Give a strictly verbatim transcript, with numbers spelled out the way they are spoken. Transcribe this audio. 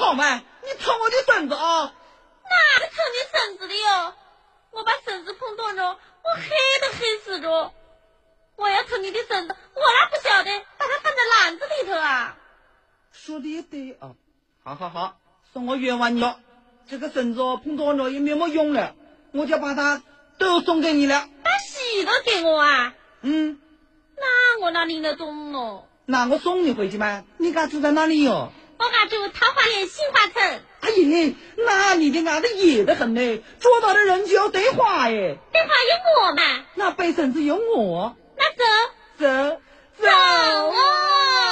好嘛，你疼我的绳子啊！ 哪个疼你绳子的哟？我把绳子碰断着，我黑都黑死着。我要疼你的绳子，我哪不晓得把它放在篮子里头啊？ 说的也对啊，好好好，算我冤枉你了。这个绳子哦碰断了也没么用了，我就把它都送给你了。 把喜都给我啊？ 嗯， 那我哪领得动哦？ 那我送你回去嘛？你家住在哪里哟？ 我家住桃花源杏花村。 哎呀，那你的伢子野得很呢，捉到的人就要对话耶。 对话有我嘛？ 那背绳子有我。 那走走走啊！